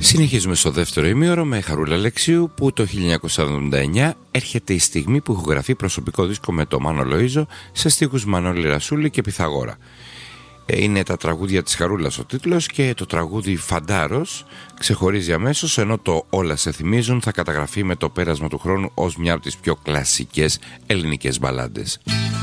Συνεχίζουμε στο δεύτερο ημίωρο με Χαρούλα Αλεξίου, που το 1979 έρχεται η στιγμή που ηχογραφεί προσωπικό δίσκο με το Μάνο Λοΐζο σε στίχους Μανώλη Ρασούλη και Πιθαγόρα. Είναι τα τραγούδια της Χαρούλας ο τίτλος, και το τραγούδι Φαντάρος ξεχωρίζει αμέσως, ενώ το Όλα σε θυμίζουν θα καταγραφεί με το πέρασμα του χρόνου ως μια από τις πιο κλασικές ελληνικές μπαλάντες.